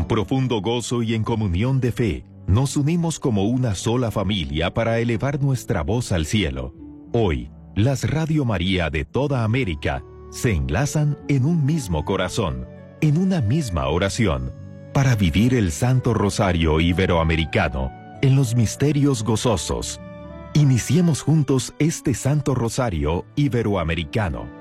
Con profundo gozo y en comunión de fe, nos unimos como una sola familia para elevar nuestra voz al cielo. Hoy, las Radio María de toda América se enlazan en un mismo corazón, en una misma oración, para vivir el Santo Rosario Iberoamericano en los misterios gozosos. Iniciemos juntos este Santo Rosario Iberoamericano.